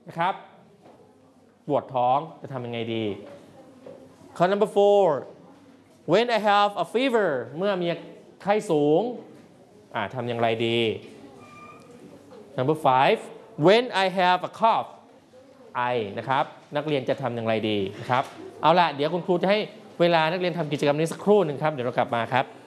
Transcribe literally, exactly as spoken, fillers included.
นะครับปวดท้องจะทำยังไงดีข้อ number four when I have a fever เมื่อมีไข้สูงอ่าทำอย่างไรดี number five when I have a cough ไอนะครับนักเรียนจะทำอย่างไรดีนะครับเอาล่ะเดี๋ยวคุณครูจะให้เวลานักเรียนทำกิจกรรมนี้สักครู่หนึ่งครับเดี๋ยวเรากลับมาครับ